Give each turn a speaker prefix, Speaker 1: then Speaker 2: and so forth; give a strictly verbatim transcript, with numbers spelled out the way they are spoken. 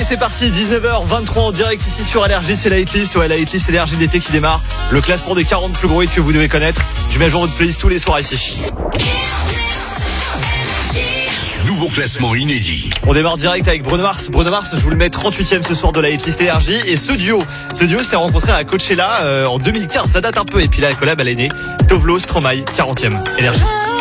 Speaker 1: Allez, c'est parti, dix-neuf heures vingt-trois en direct ici sur L R J, c'est la hitlist, ouais, la hitlist énergie d'été qui démarre. Le classement des quarante plus gros hits que vous devez connaître. Je mets à jour votre playlist tous les soirs ici.
Speaker 2: Nouveau classement inédit.
Speaker 1: On démarre direct avec Bruno Mars. Bruno Mars, je vous le mets trente-huitième ce soir de la hitlist énergie. Et ce duo, ce duo s'est rencontré à Coachella euh, en deux mille quinze, ça date un peu. Et puis là, la collab, elle est née. Tovlo, Stromae, quarantième, énergie.